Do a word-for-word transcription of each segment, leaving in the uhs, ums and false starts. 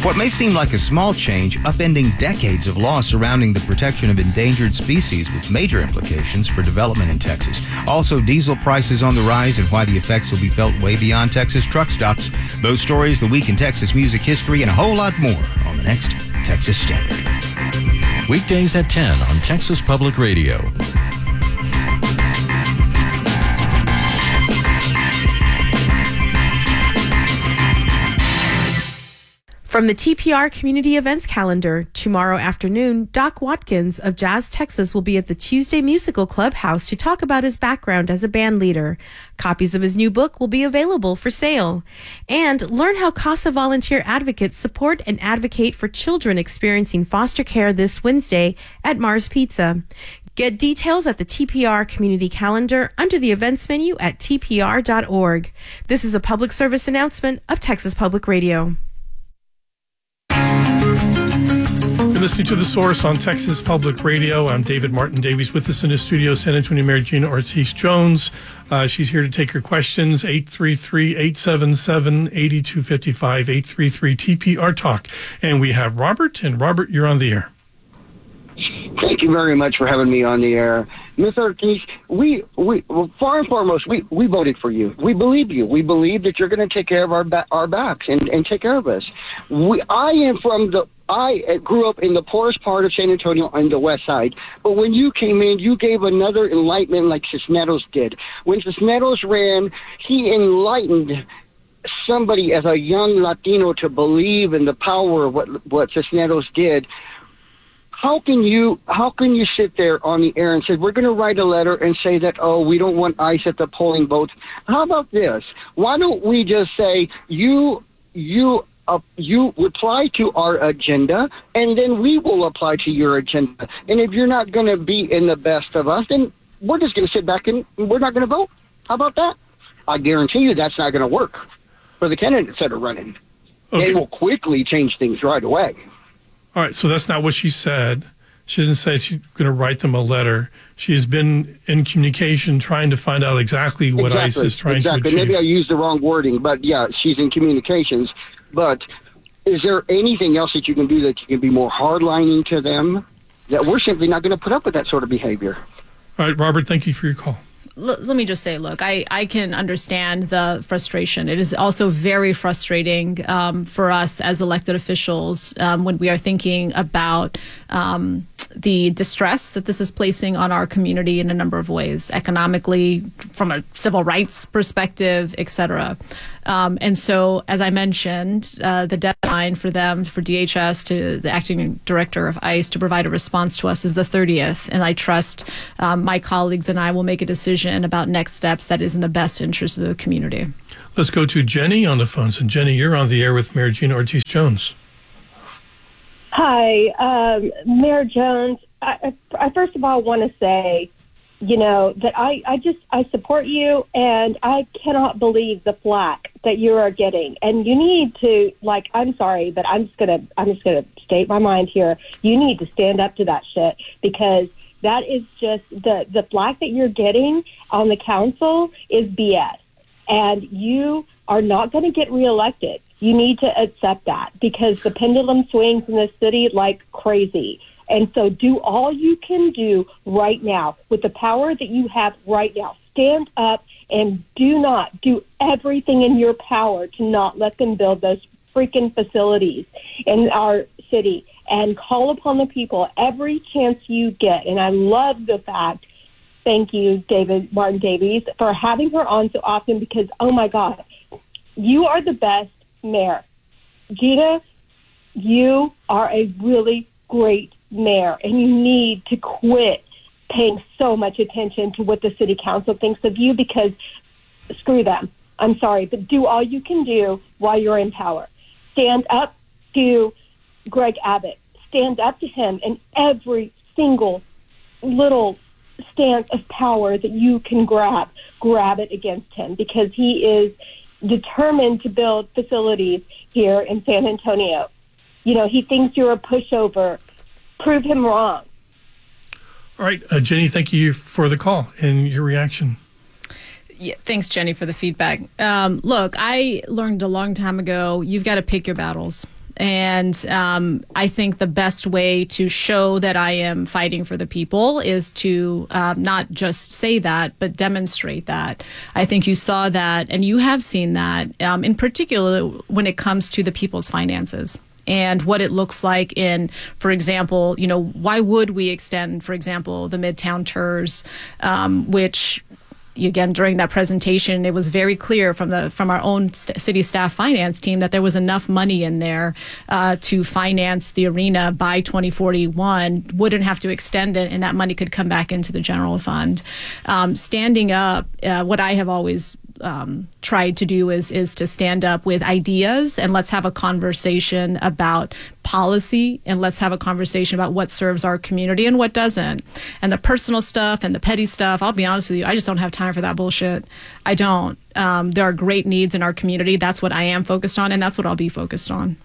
What may seem like a small change, upending decades of law surrounding the protection of endangered species with major implications for development in Texas. Also, diesel prices on the rise and why the effects will be felt way beyond Texas truck stops. Those stories, the week in Texas music history, and a whole lot more on the next Texas Standard. Weekdays at ten on Texas Public Radio. From the T P R Community Events Calendar, tomorrow afternoon, Doc Watkins of Jazz Texas will be at the Tuesday Musical Clubhouse to talk about his background as a band leader. Copies of his new book will be available for sale. And learn how CASA volunteer advocates support and advocate for children experiencing foster care this Wednesday at Mars Pizza. Get details at the T P R Community Calendar under the events menu at T P R dot org. This is a public service announcement of Texas Public Radio. You're listening to The Source on Texas Public Radio. I'm David Martin Davies. With us in the studio, San Antonio Mayor Gina Ortiz-Jones. Uh, she's here to take your questions. eight three three, eight seven seven, eight two five five, eight three three T P R Talk. And we have Robert. And Robert, you're on the air. Thank you very much for having me on the air. Miz Ortiz, we, we well, far and foremost, we, we voted for you. We believe you. We believe that you're going to take care of our ba- our backs and, and take care of us. We, I am from the, I grew up in the poorest part of San Antonio on the west side. But when you came in, you gave another enlightenment like Cisneros did. When Cisneros ran, he enlightened somebody as a young Latino to believe in the power of what, what Cisneros did. How can you how can you sit there on the air and say, we're going to write a letter and say that, oh, we don't want ICE at the polling booths? How about this? Why don't we just say, you you uh, you reply to our agenda, and then we will apply to your agenda. And if you're not going to be in the best of us, then we're just going to sit back and we're not going to vote. How about that? I guarantee you that's not going to work for the candidates that are running. Okay. They will quickly change things right away. All right, so that's not what she said. She didn't say she's going to write them a letter. She has been in communication trying to find out exactly what exactly, ICE is trying exactly. to achieve. Maybe I used the wrong wording, but yeah, she's in communications. But is there anything else that you can do that you can be more hardlining to them? That we're simply not going to put up with that sort of behavior. All right, Robert, thank you for your call. L- let me just say, look, I, I can understand the frustration. It is also very frustrating um, for us as elected officials um, when we are thinking about um, the distress that this is placing on our community in a number of ways, economically, from a civil rights perspective, et cetera. Um, and so, as I mentioned, uh, the deadline for them, for D H S, to the acting director of ICE, to provide a response to us is the thirtieth. And I trust um, my colleagues and I will make a decision about next steps that is in the best interest of the community. Let's go to Jenny on the phones. And Jenny, you're on the air with Mayor Gina Ortiz-Jones. Hi, um, Mayor Jones. I, I first of all want to say, you know, that I, I just, I support you, and I cannot believe the flack that you are getting. And you need to, like, I'm sorry, but I'm just going to, I'm just going to state my mind here. You need to stand up to that shit, because that is just, the, the flack that you're getting on the council is B S. And you are not going to get reelected. You need to accept that, because the pendulum swings in this city like crazy. And so do all you can do right now with the power that you have right now. Stand up and do not do everything in your power to not let them build those freaking facilities in our city, and call upon the people every chance you get. And I love the fact, thank you, David Martin Davies, for having her on so often, because, oh my God, you are the best mayor. Gina, you are a really great mayor, and you need to quit paying so much attention to what the city council thinks of you, because screw them. I'm sorry, but do all you can do while you're in power. Stand up to Greg Abbott. Stand up to him in every single little stance of power that you can grab. Grab it against him, because he is determined to build facilities here in San Antonio. You know, he thinks you're a pushover. Prove him wrong. All right, uh, Jenny, thank you for the call and your reaction. Yeah, thanks, Jenny, for the feedback. Um, look, I learned a long time ago, you've got to pick your battles. And um, I think the best way to show that I am fighting for the people is to um, not just say that, but demonstrate that. I think you saw that, and you have seen that, um, in particular when it comes to the people's finances and what it looks like in, for example, you know, why would we extend, for example, the Midtown Tours, um, which... Again, during that presentation, it was very clear from the from our own st- city staff finance team that there was enough money in there uh, to finance the arena by twenty forty-one. Wouldn't have to extend it, and that money could come back into the general fund. Um, standing up, uh, what I have always um, tried to do is is to stand up with ideas, and let's have a conversation about policy, and let's have a conversation about what serves our community and what doesn't. And the personal stuff and the petty stuff, I'll be honest with you, I just don't have time for that bullshit. I don't. Um, there are great needs in our community. That's what I am focused on, and that's what I'll be focused on.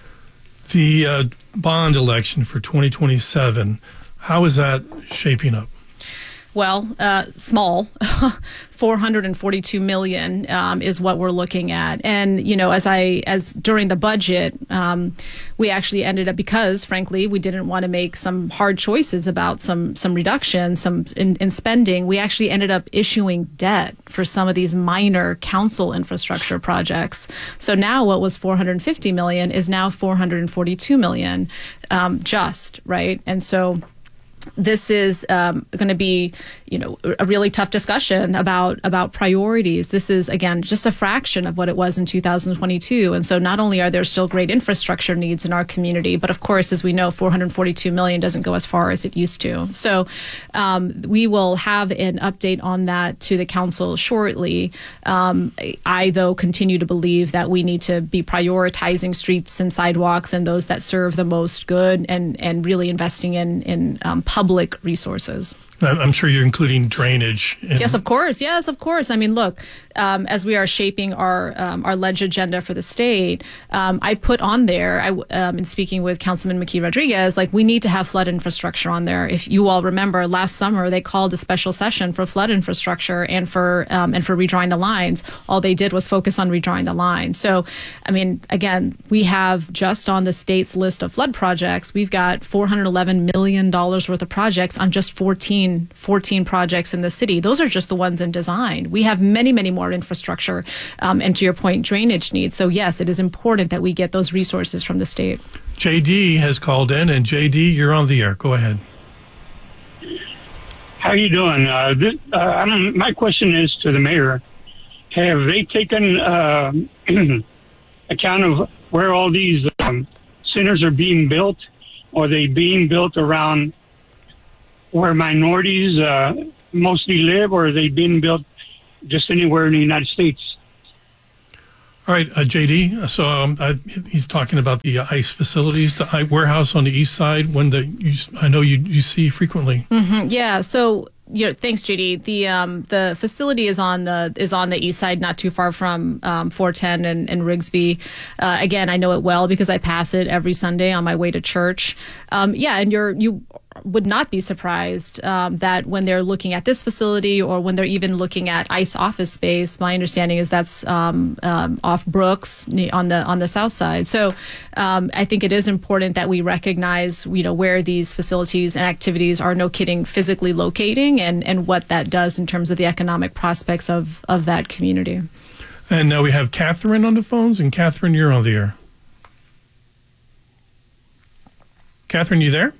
The uh, bond election for twenty twenty-seven, how is that shaping up? Well, uh, small, four hundred forty-two million um, is what we're looking at. And, you know, as I, as during the budget, um, we actually ended up, because frankly, we didn't want to make some hard choices about some, some reduction, some in, in spending. We actually ended up issuing debt for some of these minor council infrastructure projects. So now what was four hundred fifty million is now four hundred forty-two million, um, just, right? And so this is um, going to be, you know, a really tough discussion about about priorities. This is, again, just a fraction of what it was in two thousand twenty-two. And so not only are there still great infrastructure needs in our community, but of course, as we know, four hundred forty-two million doesn't go as far as it used to. So um, we will have an update on that to the council shortly. Um, I, though, continue to believe that we need to be prioritizing streets and sidewalks and those that serve the most good, and, and really investing in, in um, public resources. I'm sure you're including drainage. In- yes, of course. Yes, of course. I mean, look, um, as we are shaping our um, our ledge agenda for the state, um, I put on there, I, um, in speaking with Councilman McKee Rodriguez, like, we need to have flood infrastructure on there. If you all remember, last summer they called a special session for flood infrastructure and for um, and for redrawing the lines. All they did was focus on redrawing the lines. So, I mean, again, we have just on the state's list of flood projects, we've got four hundred eleven million dollars worth of projects on just fourteen projects in the city. Those are just the ones in design. We have many, many more infrastructure, um, and to your point, drainage needs. So yes, it is important that we get those resources from the state. J D has called in, and J D, you're on the air. Go ahead. How you doing? Uh, this, uh, I don't, my question is to the mayor. Have they taken uh, account of where all these um, centers are being built? Or are they being built around where minorities uh, mostly live, or are they being built just anywhere in the United States? All right, uh, J D. So um, I, he's talking about the uh, ICE facilities, the I- warehouse on the east side, one that you, I know you you see frequently. Mm-hmm. Yeah. So. Yeah, thanks, J D. The um, the facility is on the is on the east side, not too far from um, four ten and, and Rigsby. Uh, again, I know it well because I pass it every Sunday on my way to church. Um, yeah, and you're you would not be surprised um, that when they're looking at this facility, or when they're even looking at ICE office space, my understanding is that's um, um, off Brooks on the on the south side. So um, I think it is important that we recognize, you know, where these facilities and activities are, no kidding, physically locating, and, and what that does in terms of the economic prospects of, of that community. And now we have Catherine on the phones, and Catherine, you're on the air. Catherine, you there?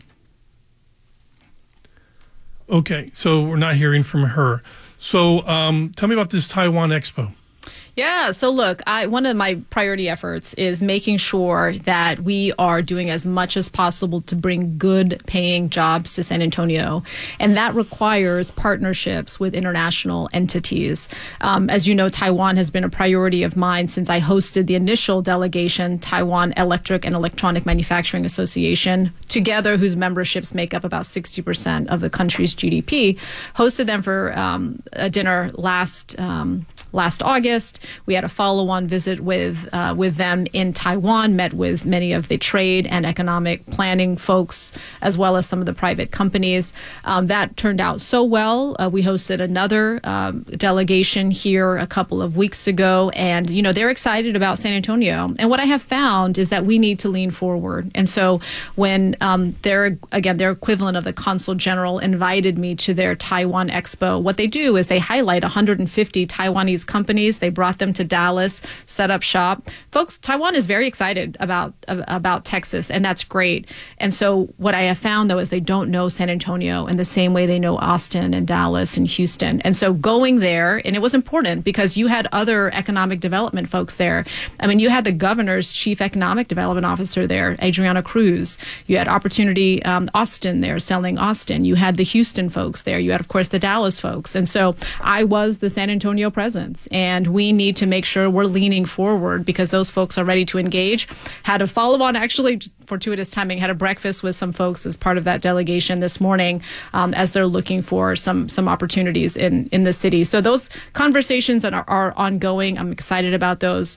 Okay, so we're not hearing from her. So um, tell me about this Taiwan Expo. Yeah. So look, I, one of my priority efforts is making sure that we are doing as much as possible to bring good paying jobs to San Antonio. And that requires partnerships with international entities. Um, as you know, Taiwan has been a priority of mine since I hosted the initial delegation, Taiwan Electric and Electronic Manufacturing Association, together, whose memberships make up about sixty percent of the country's G D P, hosted them for um, a dinner last um, last August. We had a follow-on visit with uh, with them in Taiwan, met with many of the trade and economic planning folks, as well as some of the private companies. Um, that turned out so well. Uh, we hosted another um, delegation here a couple of weeks ago, and, you know, they're excited about San Antonio. And what I have found is that we need to lean forward. And so when um, they're, again, their equivalent of the Consul General invited me to their Taiwan Expo, what they do is they highlight one hundred fifty Taiwanese companies. They brought them to Dallas, set up shop. Folks, Taiwan is very excited about, about Texas, and that's great. And so what I have found, though, is they don't know San Antonio in the same way they know Austin and Dallas and Houston. And so going there, and it was important because you had other economic development folks there. I mean, you had the governor's chief economic development officer there, Adriana Cruz. You had Opportunity um, Austin there selling Austin. You had the Houston folks there. You had, of course, the Dallas folks. And so I was the San Antonio presence. And we need to make sure we're leaning forward because those folks are ready to engage. Had a follow-on, actually, fortuitous timing, had a breakfast with some folks as part of that delegation this morning um, as they're looking for some some opportunities in, in the city. So those conversations are, are ongoing. I'm excited about those.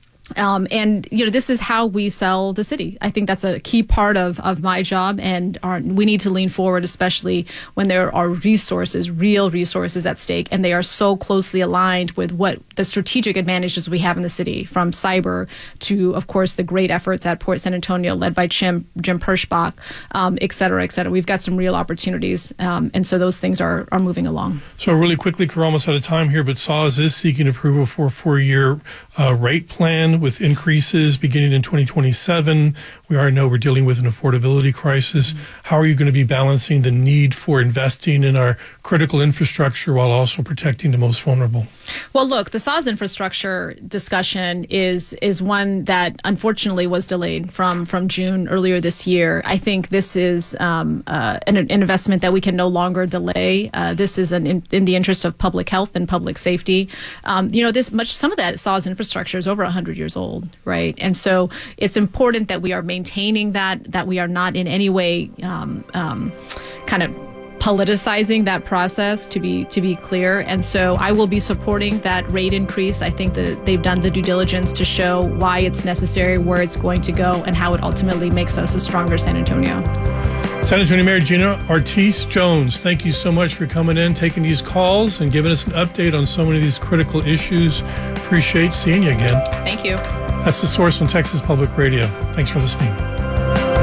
Um, and, you know, this is how we sell the city. I think that's a key part of, of my job, and our, we need to lean forward, especially when there are resources, real resources at stake, and they are so closely aligned with what the strategic advantages we have in the city, from cyber to, of course, the great efforts at Port San Antonio led by Jim, Jim Perschbach, um, et cetera, et cetera. We've got some real opportunities, um, and so those things are, are moving along. So really quickly, we're almost out of time here, but S A W S is seeking approval for a four-year uh, rate plan with increases beginning in twenty twenty-seven. We already know we're dealing with an affordability crisis. Mm-hmm. How are you going to be balancing the need for investing in our critical infrastructure while also protecting the most vulnerable? Well, look, the S A W S infrastructure discussion is is one that unfortunately was delayed from, from June earlier this year. I think this is um, uh, an, an investment that we can no longer delay. Uh, this is an, in, in the interest of public health and public safety. Um, you know, this much some of that S A W S infrastructure is over one hundred years old, right? And so it's important that we are maintaining that, that we are not in any way um, um, kind of politicizing that process, to be to be clear. And so I will be supporting that rate increase. I think that they've done the due diligence to show why it's necessary, where it's going to go, and how it ultimately makes us a stronger San Antonio. San Antonio Mayor Gina Ortiz Jones, thank you so much for coming in, taking these calls, and giving us an update on so many of these critical issues. Appreciate seeing you again. Thank you. That's The Source on Texas Public Radio. Thanks for listening.